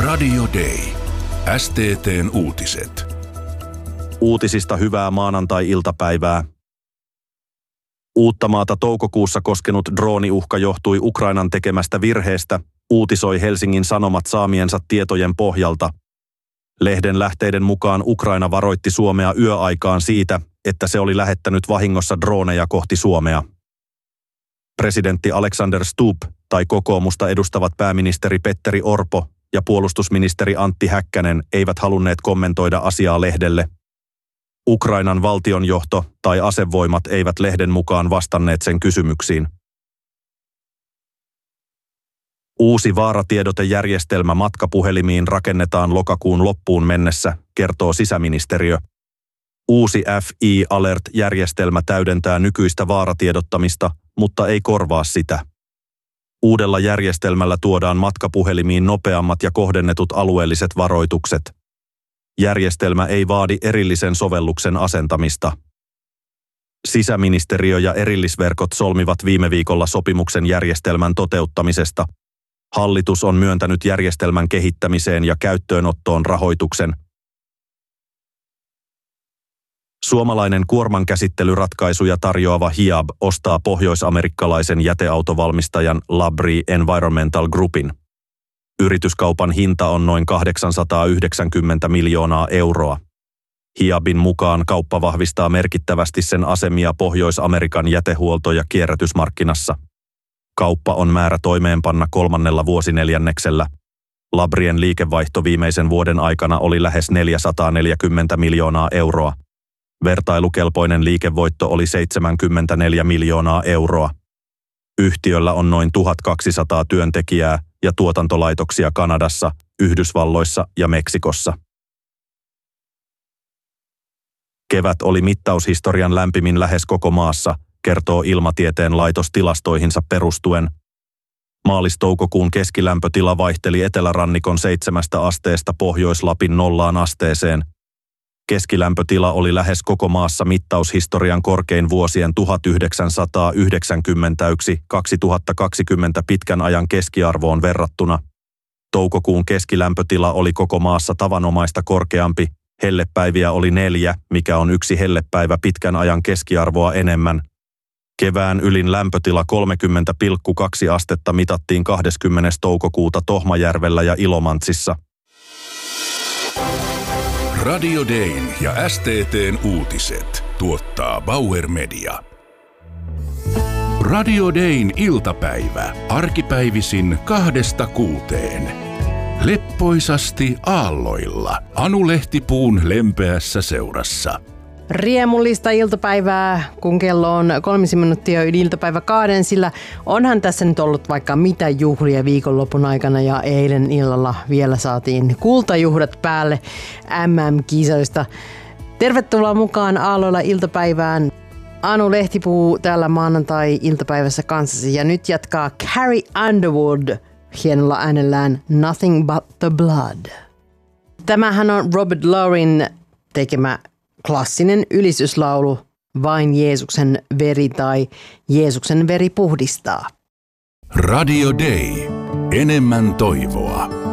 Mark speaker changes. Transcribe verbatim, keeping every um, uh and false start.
Speaker 1: Radio Day. S T T:n uutiset.
Speaker 2: Uutisista hyvää maanantai-iltapäivää. Uuttamaata toukokuussa koskenut drooniuhka johtui Ukrainan tekemästä virheestä, uutisoi Helsingin Sanomat saamiensa tietojen pohjalta. Lehden lähteiden mukaan Ukraina varoitti Suomea yöaikaan siitä, että se oli lähettänyt vahingossa drooneja kohti Suomea. Presidentti Alexander Stubb tai kokoomusta edustavat pääministeri Petteri Orpo ja puolustusministeri Antti Häkkänen eivät halunneet kommentoida asiaa lehdelle. Ukrainan valtionjohto tai asevoimat eivät lehden mukaan vastanneet sen kysymyksiin. Uusi vaaratiedotejärjestelmä matkapuhelimiin rakennetaan lokakuun loppuun mennessä, kertoo sisäministeriö. Uusi F I Alert-järjestelmä täydentää nykyistä vaaratiedottamista, mutta ei korvaa sitä. Uudella järjestelmällä tuodaan matkapuhelimiin nopeammat ja kohdennetut alueelliset varoitukset. Järjestelmä ei vaadi erillisen sovelluksen asentamista. Sisäministeriö ja erillisverkot solmivat viime viikolla sopimuksen järjestelmän toteuttamisesta. Hallitus on myöntänyt järjestelmän kehittämiseen ja käyttöönottoon rahoituksen. Suomalainen kuormankäsittelyratkaisuja tarjoava Hiab ostaa pohjoisamerikkalaisen jäteautovalmistajan Labrie Environmental Groupin. Yrityskaupan hinta on noin kahdeksansataayhdeksänkymmentä miljoonaa euroa. Hiabin mukaan kauppa vahvistaa merkittävästi sen asemia Pohjois-Amerikan jätehuolto- ja kierrätysmarkkinassa. Kauppa on määrä toimeenpanna kolmannella vuosineljänneksellä. Labrien liikevaihto viimeisen vuoden aikana oli lähes neljäsataaneljäkymmentä miljoonaa euroa. Vertailukelpoinen liikevoitto oli seitsemänkymmentäneljä miljoonaa euroa. Yhtiöllä on noin tuhatkaksisataa työntekijää ja tuotantolaitoksia Kanadassa, Yhdysvalloissa ja Meksikossa. Kevät oli mittaushistorian lämpimin lähes koko maassa, kertoo Ilmatieteen laitos tilastoihinsa perustuen. Maalis-toukokuun keskilämpötila vaihteli etelärannikon seitsemästä asteesta Pohjois-Lapin nollaan asteeseen. Keskilämpötila oli lähes koko maassa mittaushistorian korkein vuosien tuhatyhdeksänsataayhdeksänkymmentäyksi kaksituhattakaksikymmentä pitkän ajan keskiarvoon verrattuna. Toukokuun keskilämpötila oli koko maassa tavanomaista korkeampi, hellepäiviä oli neljä, mikä on yksi hellepäivä pitkän ajan keskiarvoa enemmän. Kevään ylin lämpötila kolmekymmentä pilkku kaksi astetta mitattiin kahdeskymmenes toukokuuta Tohmajärvellä ja Ilomantsissa.
Speaker 1: Radio Dayn ja S T T:n uutiset tuottaa Bauer Media. Radio Dayn iltapäivä, arkipäivisin kahdesta kuuteen. Leppoisasti aalloilla, Anu Lehtipuun lempeässä seurassa.
Speaker 3: Riemullista iltapäivää, kun kello on kolmisen minuuttia yli iltapäivä kahden, sillä onhan tässä nyt ollut vaikka mitä juhlia viikonlopun aikana ja eilen illalla vielä saatiin kultajuhlat päälle M M-kisoista. Tervetuloa mukaan aalloilla iltapäivään. Anu Lehtipuu täällä maanantai-iltapäivässä kanssasi ja nyt jatkaa Carrie Underwood hienolla äänellään Nothing But The Blood. Tämähän on Robert Laurin tekemä klassinen ylistyslaulu Vain Jeesuksen veri tai Jeesuksen veri puhdistaa.
Speaker 1: Radio Day. Enemmän toivoa.